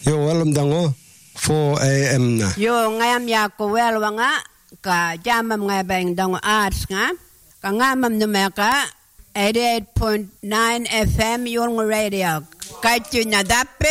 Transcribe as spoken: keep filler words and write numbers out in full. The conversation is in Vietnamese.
Yo walam dango four A M na. Yo ngayam ya ko welwa nga ka jamam nga bang dango arts nga ka ngamam numeka eighty-eight point nine F M yung radio. Kay na dapat